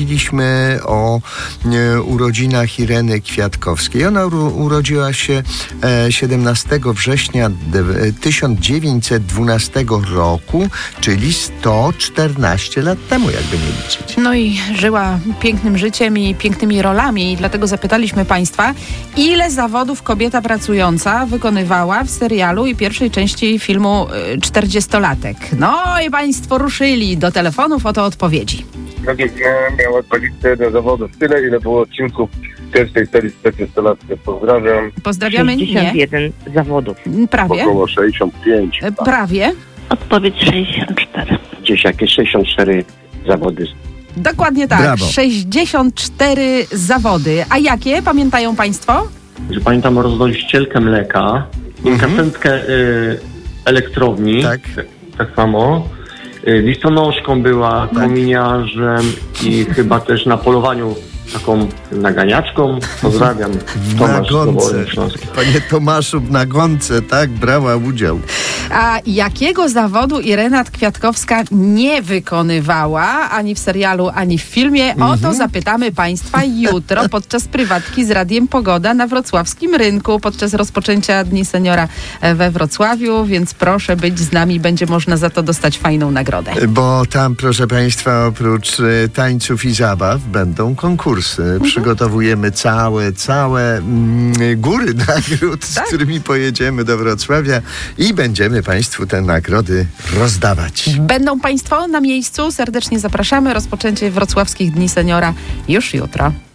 mówiliśmy o urodzinach Ireny Kwiatkowskiej. Ona urodziła się 17 września 1912 roku, czyli 114 lat temu, jakby nie liczyć. No i żyła pięknym życiem i pięknymi rolami, i dlatego zapytaliśmy Państwa, ile zawodów kobieta pracująca wykonywała w serialu i pierwszej części filmu 40-latek. No i Państwo ruszyli do telefonów, oto odpowiedzi. Miała 21 zawodów, tyle ile było odcinków pierwszej serii 40-latkę. Pozdrawiam. Pozdrawiamy. 61 zawodów. Prawie. Około 65. Prawie. Odpowiedź 64. Gdzieś jakieś 64 zawody. Dokładnie tak. Brawo. 64 zawody. A jakie? Pamiętają Państwo? Że pamiętam rozwoźicielkę mleka, inkasentkę elektrowni, tak samo. Listonoszką była, kominiarzem i chyba też na polowaniu taką naganiaczką. Pozdrawiam. Na gonce. Panie Tomaszu, na gonce, tak, brała udział. A jakiego zawodu Irena Kwiatkowska nie wykonywała ani w serialu, ani w filmie? O to zapytamy Państwa jutro podczas prywatki z Radiem Pogoda na wrocławskim rynku, podczas rozpoczęcia Dni Seniora we Wrocławiu, więc proszę być z nami, będzie można za to dostać fajną nagrodę. Bo tam, proszę Państwa, oprócz tańców i zabaw będą konkursy. Przygotowujemy całe góry nagród, z którymi pojedziemy do Wrocławia i będziemy Państwu te nagrody rozdawać. Będą Państwo na miejscu? Serdecznie zapraszamy. Rozpoczęcie Wrocławskich Dni Seniora już jutro.